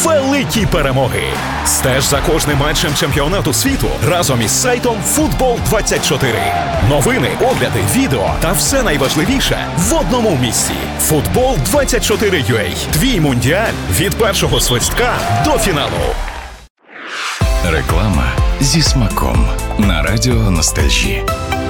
великі перемоги. Стеж за кожним матчем чемпіонату світу разом із сайтом Футбол24. Новини, огляди, відео та все найважливіше в одному місці. Футбол24.UA. Твій мундіаль від першого свистка до фіналу. Реклама зі смаком на радіо Ностальжі.